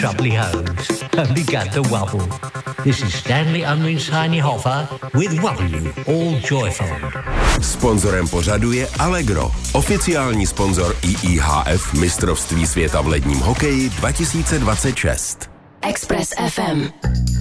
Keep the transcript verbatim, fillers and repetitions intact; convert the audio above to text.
Troubly hose and began to wobble. This is Stanley Unwin's Tiny Hoffa with W, all joyful. Sponzorem pořadu je Allegro, oficiální sponzor I I H F mistrovství světa v ledním hokeji dva tisíce dvacet šest. Express F M.